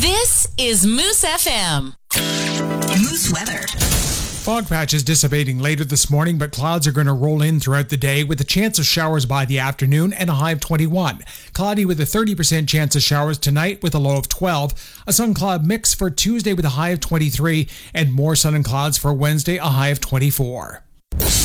This is Moose FM. Moose weather. Fog patches dissipating later this morning, but clouds are going to roll in throughout the day with a chance of showers by the afternoon and a high of 21. Cloudy with a 30% chance of showers tonight with a low of 12. A sun-cloud mix for Tuesday with a high of 23, and more sun and clouds for Wednesday, a high of 24.